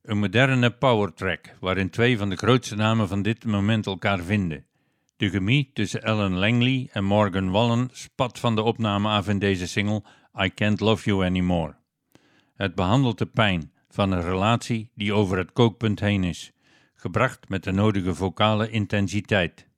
Een moderne powertrack waarin twee van de grootste namen van dit moment elkaar vinden. De chemie tussen Alan Langley en Morgan Wallen spat van de opname af in deze single I Can't Love You Anymore. Het behandelt de pijn van een relatie die over het kookpunt heen is, gebracht met de nodige vocale intensiteit.